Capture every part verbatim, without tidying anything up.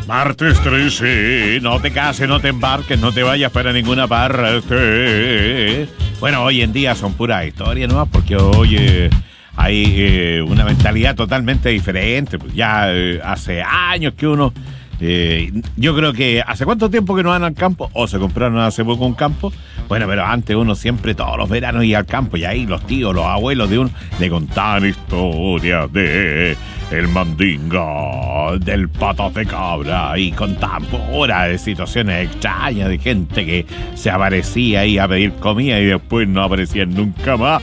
Martes trece, no te cases, no te embarques, no te vayas para ninguna parte. Bueno, hoy en día son puras historias, ¿no? Porque hoy eh, hay eh, una mentalidad totalmente diferente. Pues ya eh, hace años que uno... Eh, yo creo que ¿hace cuánto tiempo que no van al campo? ¿O se compraron hace poco un campo? Bueno, pero antes uno siempre todos los veranos iba al campo y ahí los tíos, los abuelos de uno le contaban historias de el mandinga, del patas de cabra, y contaban puras de situaciones extrañas de gente que se aparecía ahí a pedir comida y después no aparecían nunca más.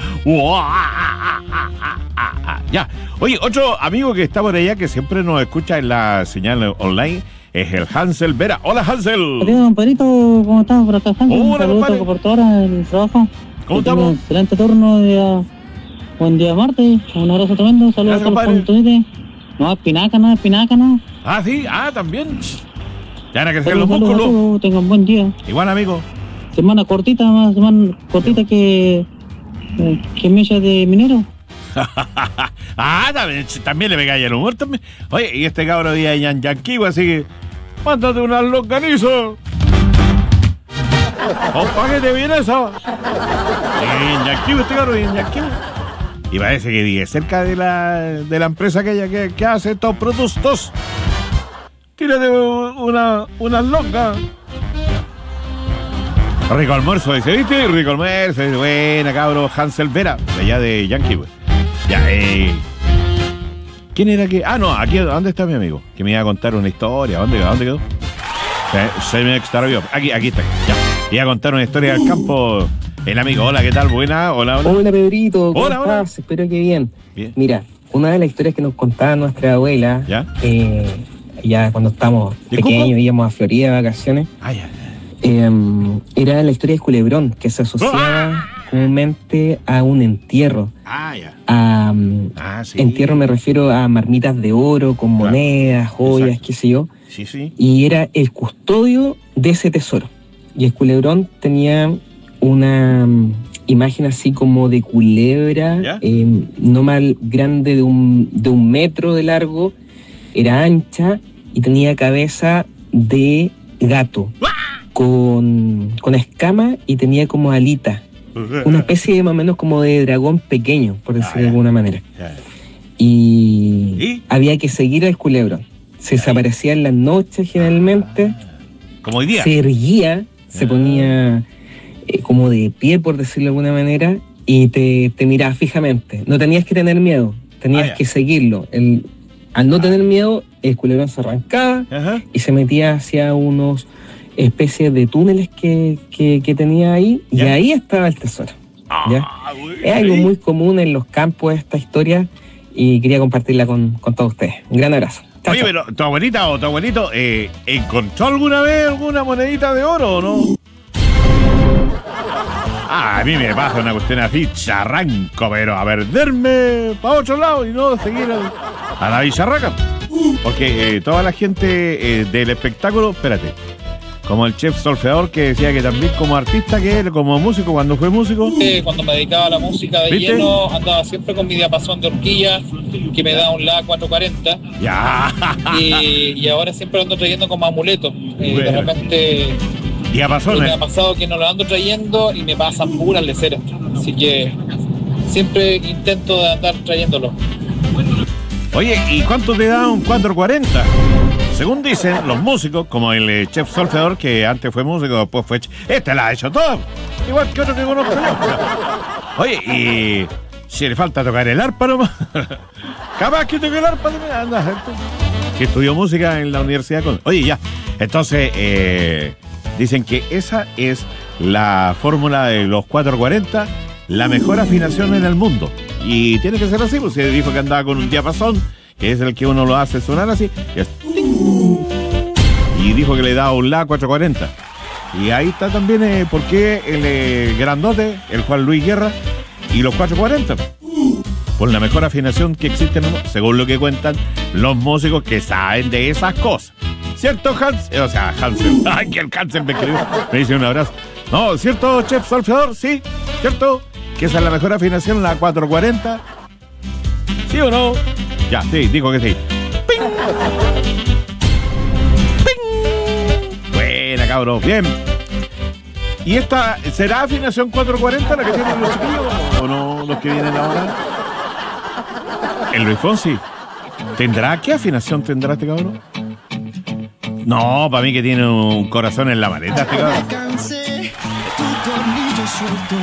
Ya. Oye, otro amigo que está por allá que siempre nos escucha en la señal online es el Hansel Vera. Hola, Hansel. Adiós, compadrito, ¿cómo estás por acá, Hansel? Hola, saludos a por todas en el trabajo. ¿Cómo estamos? Un excelente turno de día, buen día martes. Un abrazo tremendo, saludos a todos los puntos. No, espinaca, no, espinaca, no. Ah, sí, ah, también. Ya van a crecer Saludos, los músculos. saludos, tengan buen día. Igual, amigo. Semana cortita, más semana cortita que eh, que mecha de minero. Ah, también, también le pegáis el humor también. Oye, y este cabro día en Yanquiwa, así que mándate una longaniza. Un paquete bien eso. En Yanquiwa, este cabro en Yanquiwa. Y parece que vive cerca de la, de la empresa aquella que, que hace estos productos. Tírate una, una longa. Rico almuerzo, dice, ¿viste? Rico almuerzo, dice, buena, cabro, Hansel Vera, de allá de Yankee, güey. Ya, eh. ¿Quién era que...? Ah, no, aquí, ¿dónde está mi amigo? Que me iba a contar una historia. ¿Dónde quedó? ¿Dónde quedó? Se, se me extravió. Aquí, aquí está. Ya. Iba a contar una historia del campo. El amigo, hola, ¿qué tal? Buena, hola, hola. Hola, Pedrito, ¿cómo hola, estás? Hola. Espero que bien. Bien. Mira, una de las historias que nos contaba nuestra abuela, ¿ya? Eh, ya cuando estábamos pequeños, íbamos a Florida de vacaciones, ah, ya. Eh, era la historia de Culebrón, que se asociaba ¡ah! comúnmente a un entierro. Ah, ya. A, um, ah, sí. Entierro me refiero a marmitas de oro con claro. monedas, joyas, exacto. qué sé yo. Sí, sí. Y era el custodio de ese tesoro. Y el Culebrón tenía una um, imagen así como de culebra, eh, no más grande de un, de un metro de largo, era ancha y tenía cabeza de gato. ¡Ah! Con, con escama y tenía como alita. Una especie de más o menos como de dragón pequeño, por decirlo ah, de alguna manera. Yeah. Y, ¿Y había que seguir al Culebrón. Se desaparecía en las noches generalmente. Como hoy día. Se erguía, yeah. se ponía eh, como de pie, por decirlo de alguna manera, y te, te miraba fijamente. No tenías que tener miedo, tenías ah, yeah. que seguirlo. El, al no ah. tener miedo, el Culebrón se arrancaba uh-huh. y se metía hacia unos... especies de túneles que, que, que tenía ahí, ¿ya? Y ahí estaba el tesoro. ¿Ya? Ah, es algo muy común en los campos esta historia y quería compartirla con, con todos ustedes. Un gran abrazo. Chao, Oye, chao. Pero tu abuelita o tu abuelito, eh, ¿encontró alguna vez alguna monedita de oro o no? Ah, a mí me pasa una cuestión así, charranco, pero a perderme para otro lado y no seguir a, a la bicharraca. Porque eh, toda la gente eh, del espectáculo, espérate, como el chef solfeador que decía que también como artista que él, como músico, cuando fue músico. Eh, cuando me dedicaba a la música de ¿viste? Lleno, andaba siempre con mi diapasón de horquilla, que me da un La cuatrocientos cuarenta. Ya. Y, y ahora siempre ando trayendo como amuleto. Eh, bueno. De repente. Diapasones. Me ha pasado que no lo ando trayendo y me pasan puras leceras. Así que siempre intento de andar trayéndolo. Oye, ¿y cuánto te da un cuatrocientos cuarenta? Según dicen los músicos, como el eh, chef solfeador, que antes fue músico, después fue... Este la ha hecho todo, igual que otro que conozco yo. Oye, y si le falta tocar el arpa nomás, capaz que toque el arpa también, anda, que estudió música en la universidad con... Oye, ya, entonces eh, dicen que esa es la fórmula de los cuatrocientos cuarenta, la mejor afinación en el mundo. Y tiene que ser así, pues se dijo que andaba con un diapasón, que es el que uno lo hace sonar así, y, es... y dijo que le daba un La cuatrocientos cuarenta. Y ahí está también eh, por qué el eh, grandote, el Juan Luis Guerra, y los cuatrocientos cuarenta. Por la mejor afinación que existe, ¿no? Según lo que cuentan los músicos que saben de esas cosas. ¿Cierto, Hans? O sea, Hansel. Ay, que el Hansel me escribió. Me dice un abrazo. No, ¿cierto, chef solfeador? Sí, ¿cierto? Que esa es la mejor afinación, la cuatrocientos cuarenta. ¿Sí o no? Ya, sí, dijo que sí. ¡Ping! cabros. Bien. ¿Y esta será afinación cuatro cuarenta la que tienen los chiquillos o no los que vienen ahora? El Luis Fonsi. ¿Tendrá? ¿Qué afinación tendrá este cabrón? No, para mí que tiene un corazón en la maleta este cabrón.